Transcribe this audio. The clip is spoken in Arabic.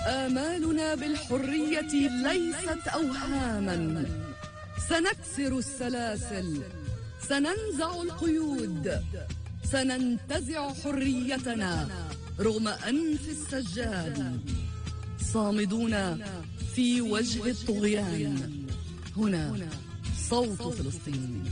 آمالنا بالحرية ليست أوهاما، سنكسر السلاسل، سننزع القيود، سننتزع حريتنا رغم أنف السجان، صامدون في وجه الطغيان. هنا صوت فلسطين.